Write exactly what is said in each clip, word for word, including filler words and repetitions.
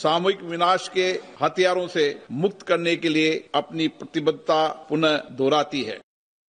सामूहिक विनाश के हथियारों से मुक्त करने के लिए अपनी प्रतिबद्धता पुनः दोहराती है।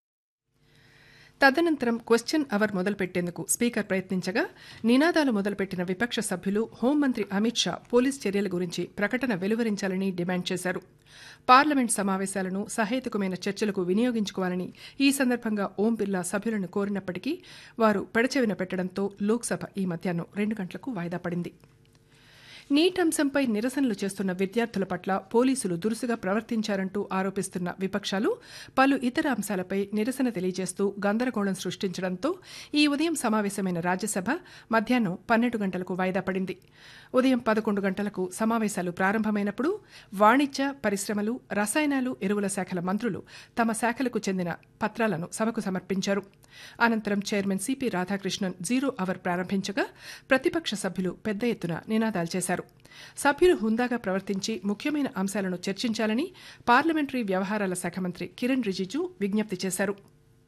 తదనంతరం క్వశ్చన్ అవర్ మొదలుపెట్టేందుకు స్పీకర్ ప్రయత్నించగా నినాదాలు మొదలుపెట్టిన విపక్ష సభ్యులు హోంమంత్రి అమిత్ షా పోలీస్ చర్యల గురించి ప్రకటన వెలువరించాలని డిమాండ్ చేశారు. పార్లమెంట్ సమావేశాలను సహేతుకమైన చర్చలకు వినియోగించుకోవాలని ఈ సందర్భంగా ఓం బిర్లా సభ్యులను కోరినప్పటికీ వారు పెడచెవిన పెట్టడంతో లోక్సభ ఈ మధ్యాహ్నం రెండు గంటలకు వాయిదా పడింది. నీట్ అంశంపై నిరసనలు చేస్తున్న విద్యార్థుల పట్ల పోలీసులు దురుసుగా ప్రవర్తించారంటూ ఆరోపిస్తున్న విపక్షాలు పలు ఇతర అంశాలపై నిరసన తెలియజేస్తూ గందరగోళం సృష్టించడంతో ఈ ఉదయం సమావేశమైన రాజ్యసభ మధ్యాహ్నం పన్నెండు గంటలకు వాయిదా పడింది. ఉదయం పదకొండు గంటలకు సమావేశాలు ప్రారంభమైనప్పుడు వాణిజ్య, పరిశ్రమలు, రసాయనాలు, ఎరువుల శాఖల మంత్రులు తమ శాఖలకు చెందిన పత్రాలను సభకు సమర్పించారు. అనంతరం chairman CP Radhakrishnan zero hour ప్రారంభించగా ప్రతిపక్ష సభ్యులు పెద్ద ఎత్తున నినాదాలు చేశారు. సభ్యులు హుందాగా ప్రవర్తించి ముఖ్యమైన అంశాలను చర్చించాలని పార్లమెంటరీ వ్యవహారాల శాఖ మంత్రి కిరణ్ రిజిజు విజ్ఞప్తి చేశారు.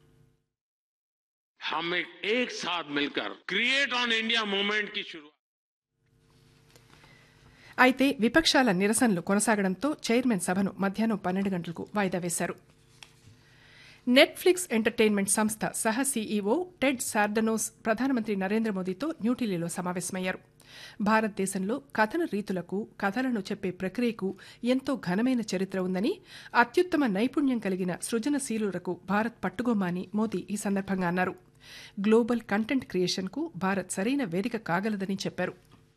అయితే విపక్షాల నిరసనలు కొనసాగడంతో చైర్మన్ సభను మధ్యాహ్నం పన్నెండు గంటలకు వాయిదా వేశారు. నెట్ఫ్లిక్స్ ఎంటర్టైన్మెంట్ సంస్థ సహ సీఈఓ టెడ్ సార్డనోస్ ప్రధానమంత్రి నరేంద్ర మోదీతో న్యూఢిల్లీలో సమావేశమయ్యారు. భారతదేశంలో కథన రీతులకు, కథలను చెప్పే ప్రక్రియకు ఎంతో ఘనమైన చరిత్ర ఉందని, అత్యుత్తమ నైపుణ్యం కలిగిన సృజనశీలులకు భారత్ పట్టుగొమ్మ అని మోదీ ఈ సందర్భంగా అన్నారు. గ్లోబల్ కంటెంట్ క్రియేషన్కు భారత్ సరైన వేదిక కాగలదని చెప్పారు.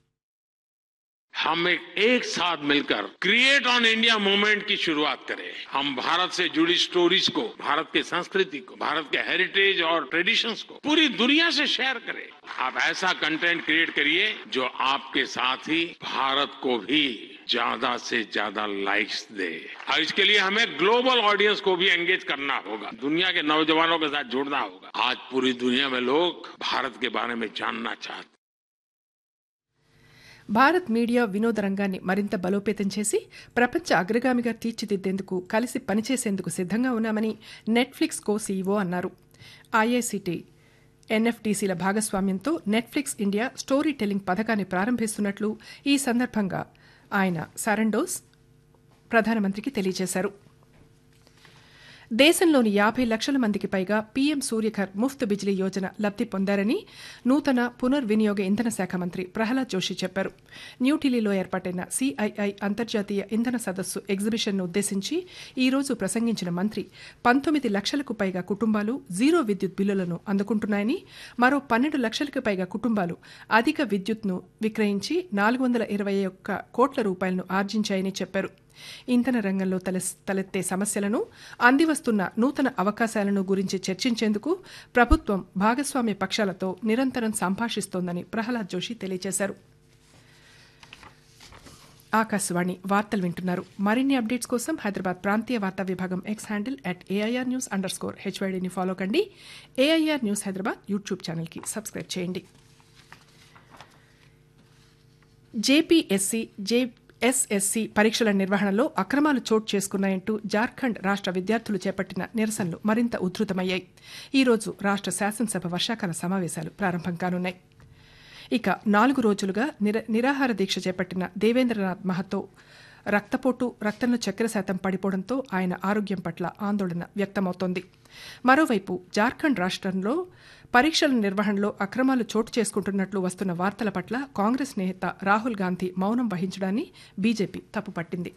हम एक एक साथ मिलकर क्रिएट ऑन इंडिया मूवमेंट की शुरुआत करें. हम भारत से जुड़ी स्टोरीज को, भारत की संस्कृति को, भारत के हेरिटेज और ट्रेडिशंस को पूरी दुनिया से शेयर करें. आप ऐसा कंटेंट क्रिएट करिए जो आपके साथ ही भारत को भी ज्यादा से ज्यादा लाइक्स दे. और इसके लिए हमें ग्लोबल ऑडियंस को भी एंगेज करना होगा. दुनिया के नौजवानों के साथ जुड़ना होगा. आज पूरी दुनिया में लोग भारत के बारे में जानना चाहते. భారత్ మీడియా వినోద రంగాన్ని మరింత బలోపేతం చేసి ప్రపంచ అగ్రగామిగా తీర్చిదిద్దేందుకు కలిసి పనిచేసేందుకు సిద్దంగా ఉన్నామని నెట్ఫ్లిక్స్ కో సీఈఓ అన్నారు. ఐఐసిటి, ఎన్ఎఫ్టీసీల భాగస్వామ్యంతో నెట్ఫ్లిక్స్ ఇండియా స్టోరీ టెల్లింగ్ పథకాన్ని ప్రారంభిస్తున్నట్లు ఈ సందర్భంగా ఆయన సారండోస్ ప్రధానమంత్రికి తెలియజేశారు. దేశంలోని యాభై లక్షల మందికి పైగా పీఎం సూర్యఘర్ ముఫ్త్ బిజిలీ యోజన లబ్ది పొందారని నూతన పునర్వినియోగ ఇంధన శాఖ మంత్రి ప్రహ్లాద్ జోషి చెప్పారు. న్యూఢిల్లీలో ఏర్పాటైన సీఐఐ అంతర్జాతీయ ఇంధన సదస్సు ఎగ్జిబిషన్ను ఉద్దేశించి ఈ రోజు ప్రసంగించిన మంత్రి పంతొమ్మిది లక్షలకు పైగా కుటుంబాలు జీరో విద్యుత్ బిల్లులను అందుకుంటున్నాయని, మరో పన్నెండు లక్షలకు పైగా కుటుంబాలు అధిక విద్యుత్ను విక్రయించి నాలుగు వందల ఇరవై ఒక్క కోట్ల రూపాయలను ఆర్జించాయని చెప్పారు. ఇంధన రంగంలో తలెత్తే సమస్యలను, అందివస్తున్న నూతన అవకాశాలను గురించి చర్చించేందుకు ప్రభుత్వం భాగస్వామ్య పక్షాలతో నిరంతరం సంభాషిస్తోందని ప్రహ్లాద్ జోషి తెలియజేశారు. ఆకాశవాణి వార్తలు వింటున్నారు. మరిన్ని అప్డేట్స్ కోసం హైదరాబాద్ ప్రాంతీయ వార్తా విభాగం X handle at AIR news under score హెచ్వైడీని follow కండి. ఏఐఆర్ న్యూస్ హైదరాబాద్ యూట్యూబ్ ఛానల్కి సబ్స్క్రైబ్ చేయండి. జేపీఎస్సీ జే ఎస్ఎస్సీ పరీక్షల నిర్వహణలో అక్రమాలు చోటు చేసుకున్నాయంటూ జార్ఖండ్ రాష్ట విద్యార్థులు చేపట్టిన నిరసనలు మరింత ఉధృతమయ్యాయి. ఈ రోజు రాష్ట శాసనసభ వర్షాకాల సమావేశాలు ప్రారంభం కానున్నాయి. ఇక నాలుగు రోజులుగా నిర నిరాహార దీక్ష చేపట్టిన దేవేంద్రనాథ్ మహతో రక్తపోటు, రక్తంలో చక్కెర శాతం పడిపోవడంతో ఆయన ఆరోగ్యం పట్ల ఆందోళన వ్యక్తమవుతోంది. మరోవైపు జార్ఖండ్ రాష్ట్రంలో పరీక్షల నిర్వహణలో అక్రమాలు చోటు చేసుకుంటున్నట్లు వస్తున్న వార్తల పట్ల కాంగ్రెస్ నేత రాహుల్ గాంధీ మౌనం వహించడాన్ని బీజేపీ తప్పుపట్టింది.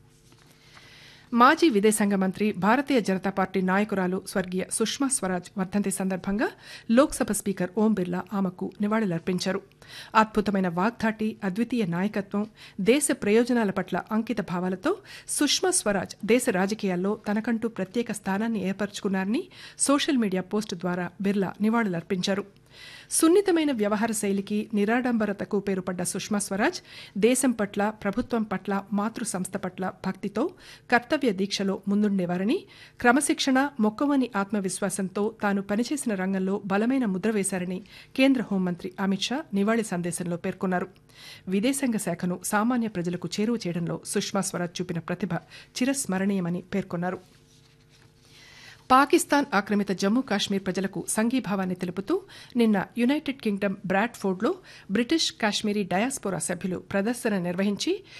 మాజీ విదేశాంగ మంత్రి, భారతీయ జనతా పార్టీ నాయకురాలు స్వర్గీయ సుష్మా స్వరాజ్ వర్ధంతి సందర్భంగా లోక్సభ స్పీకర్ ఓం బిర్లా ఆమెకు నివాళులర్పించారు. అద్భుతమైన వాగ్దాటి, అద్వితీయ నాయకత్వం, దేశ ప్రయోజనాల పట్ల అంకిత భావాలతో సుష్మా స్వరాజ్ దేశ రాజకీయాల్లో తనకంటూ ప్రత్యేక స్థానాన్ని ఏర్పరచుకున్నారని సోషల్ మీడియా పోస్టు ద్వారా బిర్లా నివాళులర్పించారు. సున్నితమైన వ్యవహార శైలికి, నిరాడంబరతకు పేరుపడ్డ సుష్మా స్వరాజ్ దేశం పట్ల, ప్రభుత్వం పట్ల, మాతృ సంస్థ పట్ల భక్తితో, కర్తవ్య దీక్షలో ముందుండేవారని, క్రమశిక్షణ, మొక్కవని ఆత్మవిశ్వాసంతో తాను పనిచేసిన రంగంలో బలమైన ముద్ర వేశారని కేంద్ర హోంమంత్రి అమిత్ షా నివాళి సందేశంలో పేర్కొన్నారు. విదేశాంగ శాఖను సామాన్య ప్రజలకు చేరువ చేయడంలో సుష్మా స్వరాజ్ చూపిన ప్రతిభ చిరస్మరణీయమని పేర్కొన్నారు. పాకిస్తాన్ ఆక్రమిత జమ్మూ కాశ్మీర్ ప్రజలకు సంఘీభావాన్ని తెలుపుతూ నిన్న United Kingdom బ్రాడ్ఫోర్డ్లో British Kashmiri diaspora సభ్యులు ప్రదర్శన నిర్వహించి